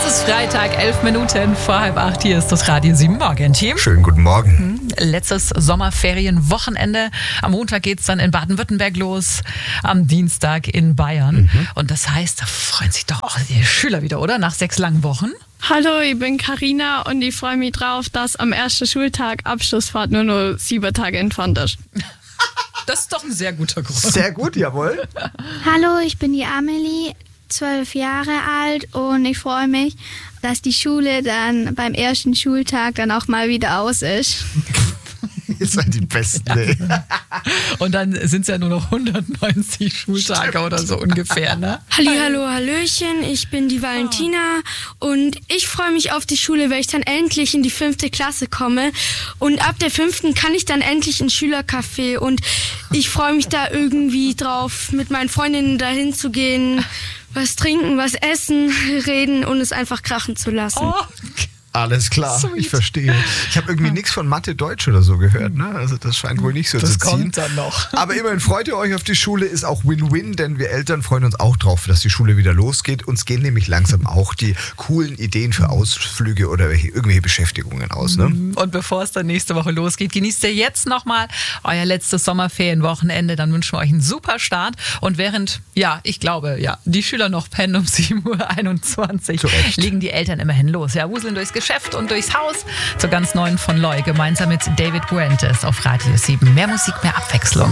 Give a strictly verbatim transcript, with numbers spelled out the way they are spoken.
ist Freitag, elf Minuten vor halb acht. Hier ist das Radio sieben Morgen-Team. Schönen guten Morgen. Letztes Sommerferienwochenende. Am Montag geht es dann in Baden-Württemberg los, am Dienstag in Bayern. Mhm. Und das heißt, da freuen sich doch auch die Schüler wieder, oder? Nach sechs langen Wochen. Hallo, ich bin Carina und ich freue mich drauf, dass am ersten Schultag Abschlussfahrt nur noch sieben Tage entfernt ist. Das ist doch ein sehr guter Grund. Sehr gut, jawohl. Hallo, ich bin die Amelie, zwölf Jahre alt und ich freue mich, dass die Schule dann beim ersten Schultag dann auch mal wieder aus ist. Ihr seid die Besten, ey. Und dann sind es ja nur noch hundertneunzig Schultage Stimmt. oder so ungefähr, ne? Hallihallo, Hallöchen, ich bin die Valentina und ich freue mich auf die Schule, weil ich dann endlich in die fünfte Klasse komme und ab der fünften kann ich dann endlich ins Schülercafé und ich freue mich da irgendwie drauf, mit meinen Freundinnen dahin zu gehen, was trinken, was essen, reden und es einfach krachen zu lassen. Oh. Alles klar, Sweet. Ich verstehe. Ich habe irgendwie nichts von Mathe, Deutsch oder so gehört, ne? Also das scheint wohl nicht so das zu ziehen. kommt dann noch. Aber immerhin freut ihr euch auf die Schule, ist auch Win-Win, denn wir Eltern freuen uns auch drauf, dass die Schule wieder losgeht. Uns gehen nämlich langsam auch die coolen Ideen für Ausflüge oder irgendwelche Beschäftigungen aus, ne? Und bevor es dann nächste Woche losgeht, genießt ihr jetzt nochmal euer letztes Sommerferienwochenende. Dann wünschen wir euch einen super Start. Und während, ja, ich glaube, ja, die Schüler noch pennen um sieben Uhr einundzwanzig, Zurecht. legen die Eltern immerhin los. Ja, wuseln durchs Geschäft und durchs Haus zur ganz neuen von Loy, gemeinsam mit David Guentes auf Radio sieben. Mehr Musik, mehr Abwechslung.